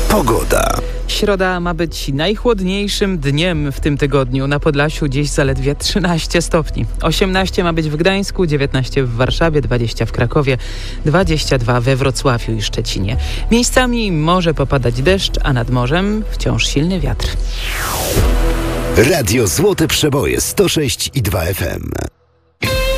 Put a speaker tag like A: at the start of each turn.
A: Pogoda.
B: Środa ma być najchłodniejszym dniem w tym tygodniu. Na Podlasiu dziś zaledwie 13 stopni. 18 ma być w Gdańsku, 19 w Warszawie, 20 w Krakowie, 22 we Wrocławiu i Szczecinie. Miejscami może popadać deszcz, a nad morzem wciąż silny wiatr.
A: Radio Złote Przeboje 106,2 FM.